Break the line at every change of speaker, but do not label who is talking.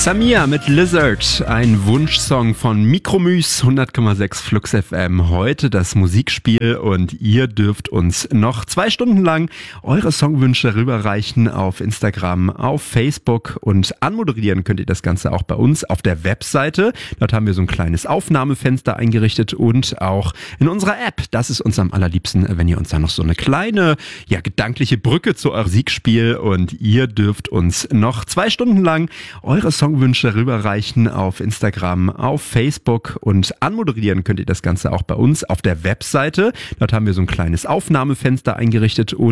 Samia mit Lizard, ein Wunschsong von Mikromüs, 100,6 Flux FM. Heute das Musikspiel und ihr dürft uns noch 2 Stunden lang eure Songwünsche rüberreichen auf Instagram, auf Facebook und anmoderieren könnt ihr das Ganze auch bei uns auf der Webseite. Dort haben wir so ein kleines Aufnahmefenster eingerichtet und auch in unserer App. Das ist uns am allerliebsten, wenn ihr uns da noch so eine kleine, gedankliche Brücke zu eurem Musikspiel und ihr dürft uns noch 2 Stunden lang eure Songwünsche rüberreichen auf Instagram, auf Facebook und anmoderieren könnt ihr das Ganze auch bei uns auf der Webseite. Dort haben wir so ein kleines Aufnahmefenster eingerichtet und